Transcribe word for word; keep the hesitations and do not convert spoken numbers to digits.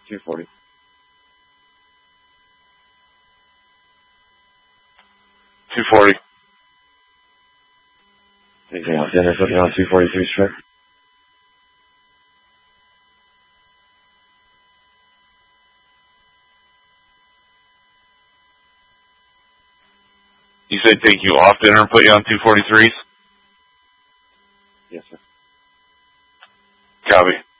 two forty. two forty. Taking out dinner, putting on two forty-three strip. You said take you off dinner and put you on two forty-threes? Yes, sir. Copy.